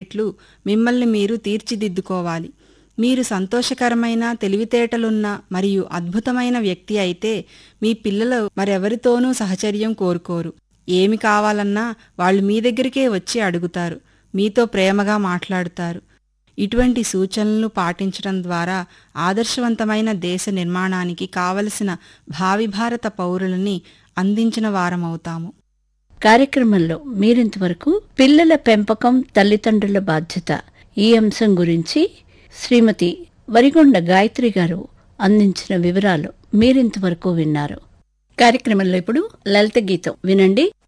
రెట్లు మిమ్మల్ని మీరు తీర్చిదిద్దుకోవాలి. మీరు సంతోషకరమైన, తెలివితేటలున్న మరియు అద్భుతమైన వ్యక్తి అయితే మీ పిల్లలు మరెవరితోనూ సహచర్యం కోరుకోరు. ఏమి కావాలన్నా వాళ్ళు మీ దగ్గరికే వచ్చి అడుగుతారు, మీతో ప్రేమగా మాట్లాడుతారు. ఇటువంటి సూచనలు పాటించడం ద్వారా ఆదర్శవంతమైన దేశ నిర్మాణానికి కావలసిన భావి భారత పౌరులని అందించిన వారమవుతాము. కార్యక్రమంలో మీరింతవరకు పిల్లల పెంపకం, తల్లిదండ్రుల బాధ్యత ఈ అంశం గురించి శ్రీమతి వరిగొండ గాయత్రి గారు అందించిన వివరాలు మీరింతవరకు విన్నారు. కార్యక్రమంలో ఇప్పుడు లలిత గీతం వినండి.